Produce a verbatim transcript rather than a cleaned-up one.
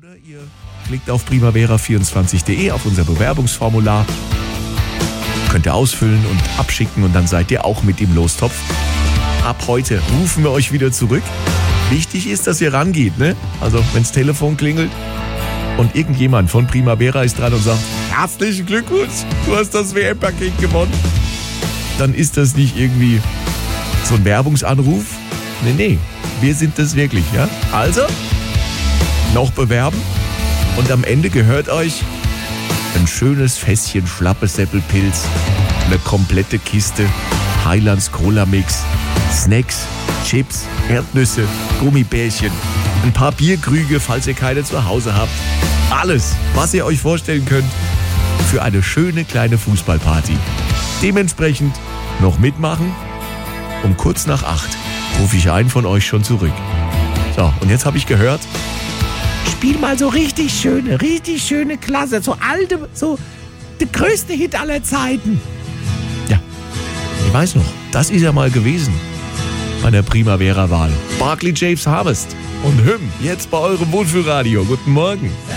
Oder ihr klickt auf primavera vierundzwanzig punkt de auf unser Bewerbungsformular. Könnt ihr ausfüllen und abschicken und dann seid ihr auch mit im Lostopf. Ab heute rufen wir euch wieder zurück. Wichtig ist, dass ihr rangeht, ne? Also, wenn's Telefon klingelt und irgendjemand von Primavera ist dran und sagt, herzlichen Glückwunsch, du hast das W M-Paket gewonnen. Dann ist das nicht irgendwie so ein Werbungsanruf. Nee, nee, wir sind das wirklich, ja? Also, noch bewerben und am Ende gehört euch ein schönes Fässchen Schlappesäppelpilz, eine komplette Kiste Highlands Cola Mix, Snacks, Chips, Erdnüsse, Gummibärchen, ein paar Bierkrüge, falls ihr keine zu Hause habt. Alles, was ihr euch vorstellen könnt für eine schöne kleine Fußballparty. Dementsprechend noch mitmachen. Um kurz nach acht rufe ich einen von euch schon zurück. So, und jetzt habe ich gehört, Spiel mal so richtig schöne, richtig schöne Klasse. So alte, so der größte Hit aller Zeiten. ja, ich weiß noch, das ist ja mal gewesen bei der Primavera-Wahl. Barclay James Harvest und Hymn, jetzt bei eurem Wohlfühlradio. Guten Morgen.